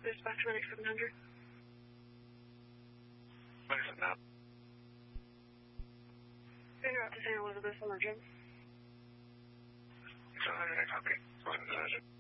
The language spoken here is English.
Dispatch Medic 700. What is it now? You're out to St. Elizabeth, emergent. 700, okay.